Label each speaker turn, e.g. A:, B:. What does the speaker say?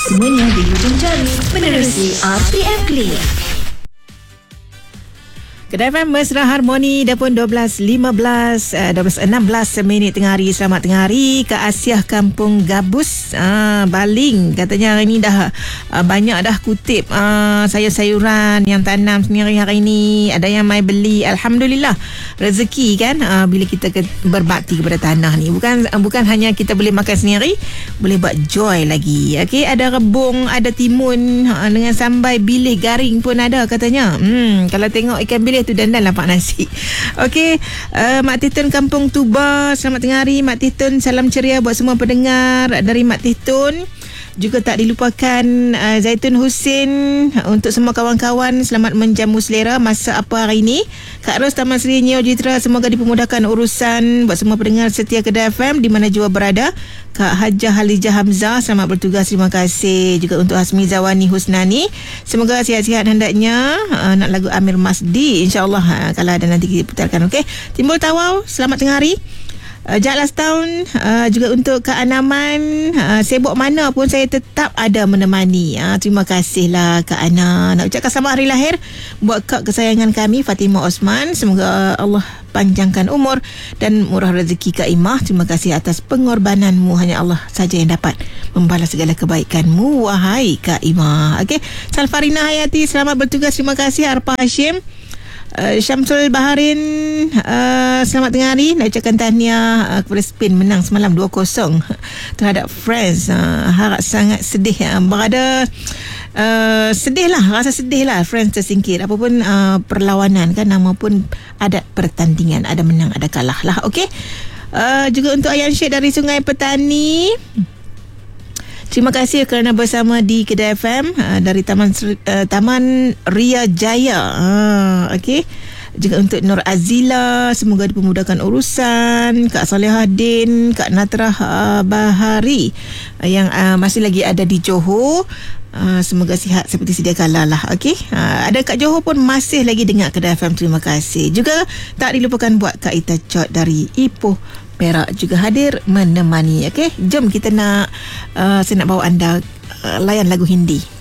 A: Semuanya di hujung jari menerusi RPM Play.
B: Kedai FM Mesra Harmoni dah pun 12.16 minit tengah hari. Selamat tengah hari ke Asiah Kampung Gabus, Baling. Katanya hari ni dah banyak dah kutip sayur-sayuran yang tanam sendiri hari ni. Ada yang mai beli. Alhamdulillah, rezeki kan, bila kita berbakti kepada tanah ni. Bukan hanya kita boleh makan sendiri, boleh buat joy lagi. Okey, ada rebung, ada timun dengan sambai bilih garing pun ada katanya. Kalau tengok ikan bilih tu dandan lah Pak Nasi. Okey, Mak Titun Kampung Tuba, selamat tengah hari Mak Titun. Salam ceria buat semua pendengar dari Mak Titun. Juga tak dilupakan Zaitun Husin. Untuk semua kawan-kawan, selamat menjamu selera masa apa hari ini. Kak Ros Taman Seri Neo Jitra, semoga dipermudahkan urusan. Buat semua pendengar setia Kedai FM di mana jua berada. Kak Hajah Halijah Hamzah, selamat bertugas, terima kasih. Juga untuk Hasmi Zawani Husnani, semoga sihat-sihat hendaknya. Nak lagu Amir Masdi, insyaAllah kalau ada nanti kita putarkan. Okey, Timbul Tawau, selamat tengah hari. Jak last tahun, juga untuk Kak Anaman, sibuk mana pun saya tetap ada menemani. Terima kasihlah Kak Ana. Nak ucapkan selamat hari lahir buat Kak kesayangan kami Fatimah Osman. Semoga Allah panjangkan umur dan murah rezeki Kak Imah. Terima kasih atas pengorbananmu. Hanya Allah saja yang dapat membalas segala kebaikanmu, wahai Kak Imah. Okey, Salfarina Hayati, selamat bertugas, terima kasih. Arpa Hashim, Syamsul Baharin, selamat tengah hari. Nak ucapkan tahniah kepada Spain menang semalam 2-0 terhadap France. Harap sangat sedih berada, sedih lah, rasa sedih lah France tersingkir. Apapun perlawanan kan, nama pun adat pertandingan, ada menang ada kalah lah. Okey, juga untuk Ayan Syed dari Sungai Petani, terima kasih kerana bersama di Kedai FM dari Taman Ria Jaya. Okey. Juga untuk Nur Azila, semoga dipermudahkan urusan. Kak Salihadin, Kak Natrah Bahari yang masih lagi ada di Johor. Semoga sihat seperti sedia kala lah. Okey, ada Kak Johor pun masih lagi dengar Kedai FM, terima kasih. Juga tak dilupakan buat Kak Ita Chot dari Ipoh Perak juga hadir menemani. Okey, jom kita nak saya nak bawa anda layan lagu Hindi.